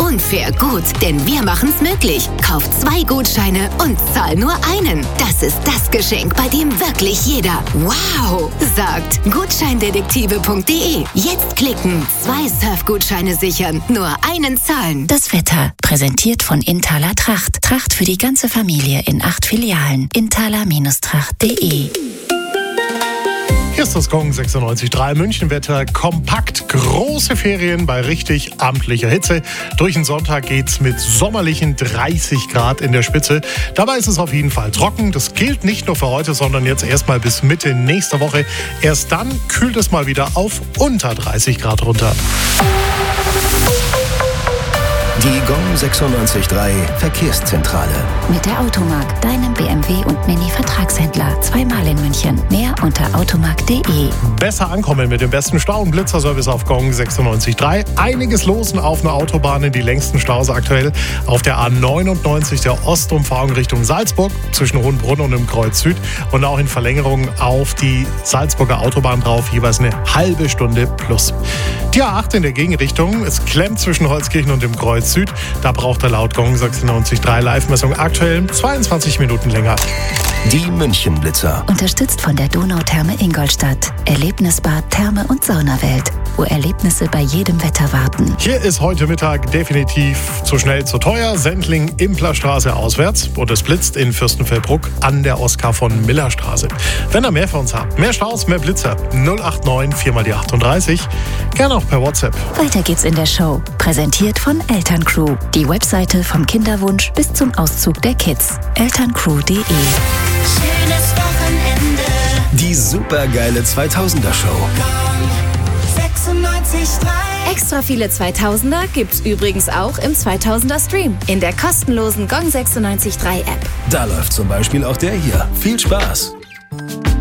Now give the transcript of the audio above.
unfair gut, denn wir machen's möglich. Kauf 2 Gutscheine und zahl nur einen. Das ist das Geschenk, bei dem wirklich jeder wow sagt. Gutscheindetektive.de. Jetzt klicken, 2 Surfgutscheine sichern, nur einen zahlen. Das Wetter, präsentiert von Inthaler Tracht. Tracht für die ganze Familie in 8 Filialen. Inthaler-Tracht.de. Hier ist das Gong 96.3 Münchenwetter. Kompakt, große Ferien bei richtig amtlicher Hitze. Durch den Sonntag geht's mit sommerlichen 30 Grad in der Spitze. Dabei ist es auf jeden Fall trocken. Das gilt nicht nur für heute, sondern jetzt erstmal bis Mitte nächster Woche. Erst dann kühlt es mal wieder auf unter 30 Grad runter. Die Gong 96.3 Verkehrszentrale. Mit der Automark, deinem BMW und Mini-Vertragshändler. 2-mal in München. Mehr unter automark.de. Besser ankommen mit dem besten Stau- und Blitzerservice auf Gong 96.3. Einiges losen auf einer Autobahn, die längsten Staus aktuell auf der A99, der Ostumfahrung Richtung Salzburg, zwischen Hohenbrunn und dem Kreuz Süd. Und auch in Verlängerung auf die Salzburger Autobahn drauf, jeweils eine halbe Stunde plus. Die A8 in der Gegenrichtung, es klemmt zwischen Holzkirchen und dem Kreuz Süd. Da braucht er laut Gong 96.3 Live-Messung aktuell 22 Minuten länger. Die Münchenblitzer. Unterstützt von der Donautherme Ingolstadt. Erlebnisbad, Therme und Saunawelt, wo Erlebnisse bei jedem Wetter warten. Hier ist heute Mittag definitiv zu schnell, zu teuer. Sendling, Implerstraße auswärts. Und es blitzt in Fürstenfeldbruck an der Oskar von Miller Straße. Wenn ihr mehr von uns habt, mehr Staus, mehr Blitzer, 089 4 die 38. Gerne auch per WhatsApp. Weiter geht's in der Show. Präsentiert von Elterncrew. Die Webseite vom Kinderwunsch bis zum Auszug der Kids. Elterncrew.de. Schönes Wochenende. Die supergeile 2000er Show. 96.3. Extra viele 2000er gibt's übrigens auch im 2000er Stream in der kostenlosen Gong 96.3 App. Da läuft zum Beispiel auch der hier. Viel Spaß.